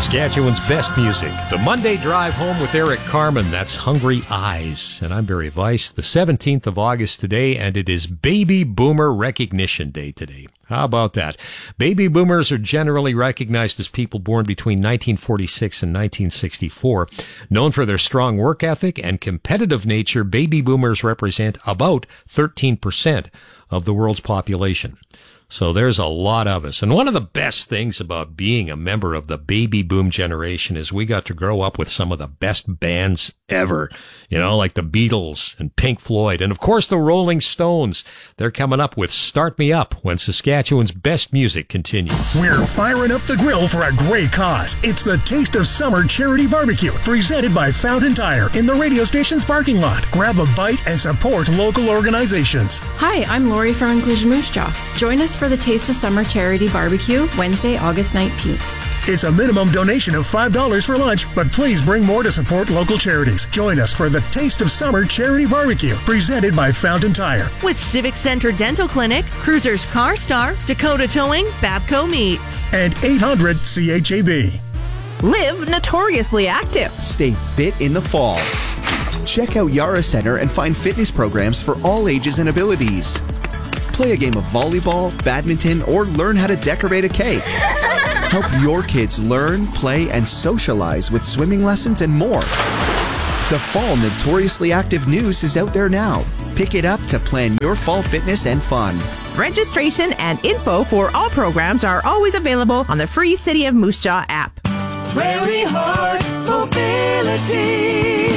Saskatchewan's best music. The Monday Drive Home with Eric Carmen. That's Hungry Eyes. And I'm Barry Weiss. The 17th of August today, and it is Baby Boomer Recognition Day today. How about that? Baby boomers are generally recognized as people born between 1946 and 1964. Known for their strong work ethic and competitive nature, baby boomers represent about 13% of the world's population. So there's a lot of us. And one of the best things about being a member of the baby boom generation is we got to grow up with some of the best bands ever. You know, like the Beatles and Pink Floyd. And of course the Rolling Stones. They're coming up with Start Me Up when Saskatchewan's best music continues. We're firing up the grill for a great cause. It's the Taste of Summer Charity Barbecue, presented by Fountain Tire in the radio station's parking lot. Grab a bite and support local organizations. Hi, I'm Lori from Inclusion Moose Jaw. Join us for the Taste of Summer Charity Barbecue, Wednesday, August 19th. It's a minimum donation of $5 for lunch, but please bring more to support local charities. Join us for the Taste of Summer Charity Barbecue, presented by Fountain Tire. With Civic Center Dental Clinic, Cruisers Car Star, Dakota Towing, Babco Meats. And 800 CHAB. Live notoriously active. Stay fit in the fall. Check out Yara Center and find fitness programs for all ages and abilities. Play a game of volleyball, badminton, or learn how to decorate a cake. Help your kids learn, play, and socialize with swimming lessons and more. The fall Notoriously Active news is out there now. Pick it up to plan your fall fitness and fun. Registration and info for all programs are always available on the free City of Moose Jaw app. Prairie Heart Mobility.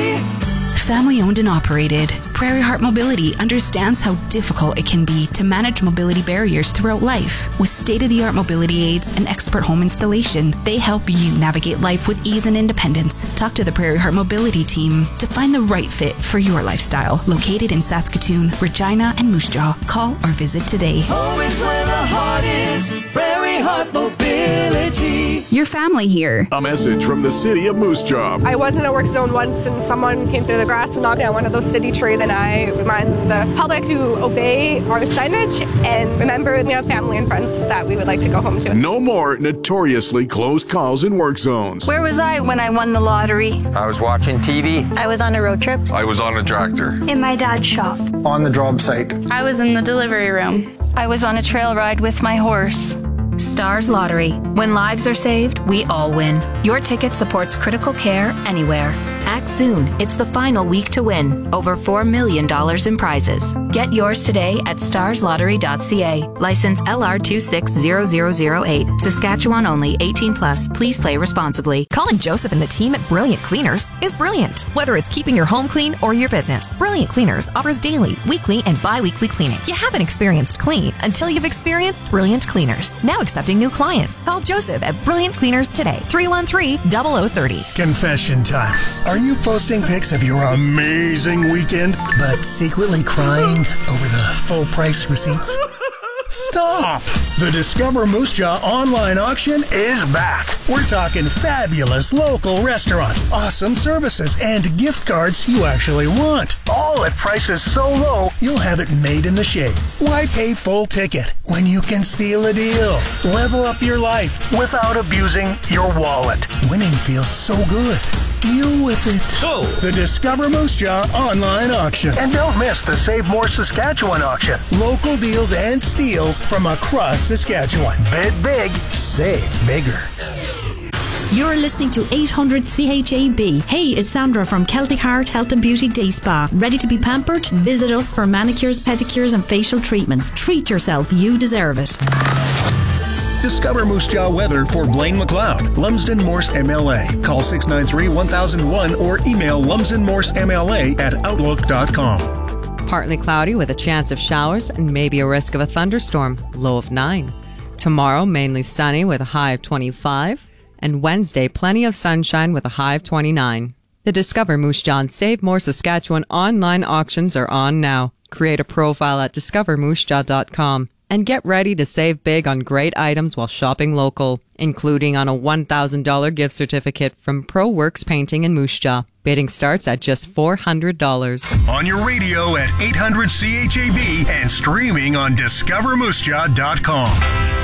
Family owned and operated, Prairie Heart Mobility understands how difficult it can be to manage mobility barriers throughout life. With state-of-the-art mobility aids and expert home installation, they help you navigate life with ease and independence. Talk to the Prairie Heart Mobility team to find the right fit for your lifestyle. Located in Saskatoon, Regina, and Moose Jaw. Call or visit today. Home is where the heart is. Prairie Heart Mobility. Your family here. A message from the City of Moose Jaw. I was in a work zone once and someone came through the grass and knocked down one of those city trees, and I remind the public to obey our signage and remember we have family and friends that we would like to go home to. No more notoriously closed calls in work zones. Where was I when I won the lottery? I was watching TV. I was on a road trip. I was on a tractor. In my dad's shop. On the job site. I was in the delivery room. I was on a trail ride with my horse. Stars Lottery. When lives are saved, we all win. Your ticket supports critical care anywhere. Act soon. It's the final week to win. Over $4 million in prizes. Get yours today at starslottery.ca. License LR260008. Saskatchewan only. 18+. Please play responsibly. Colin Joseph and the team at Brilliant Cleaners is brilliant. Whether it's keeping your home clean or your business, Brilliant Cleaners offers daily, weekly, and bi-weekly cleaning. You haven't experienced clean until you've experienced Brilliant Cleaners. Now accepting new clients. Call Joseph at Brilliant Cleaners today. 313-0030. Confession time. Are you posting pics of your amazing weekend, but secretly crying over the full price receipts? Stop! The Discover Moose Jaw online auction is back. We're talking fabulous local restaurants, awesome services, and gift cards you actually want. All at prices so low, you'll have it made in the shade. Why pay full ticket when you can steal a deal? Level up your life without abusing your wallet. Winning feels so good. Deal with it. So, the Discover Moose Jaw online auction. And don't miss the Save More Saskatchewan auction. Local deals and steals from across Saskatchewan. Bid big, save bigger. You're listening to 800 CHAB. Hey, it's Sandra from Celtic Heart Health and Beauty Day Spa. Ready to be pampered? Visit us for manicures, pedicures and facial treatments. Treat yourself. You deserve it. Discover Moose Jaw weather for Blaine McLeod, Lumsden Morse MLA. Call 693-1001 or email lumsdenmorsemla@outlook.com. Partly cloudy with a chance of showers and maybe a risk of a thunderstorm. Low of 9. Tomorrow, mainly sunny with a high of 25. And Wednesday, plenty of sunshine with a high of 29. The Discover Moose Jaw and Save More Saskatchewan online auctions are on now. Create a profile at discovermoosejaw.com. And get ready to save big on great items while shopping local, including on a $1,000 gift certificate from ProWorks Painting in Moose Jaw. Bidding starts at just $400. On your radio at 800 CHAB and streaming on discovermoosejaw.com.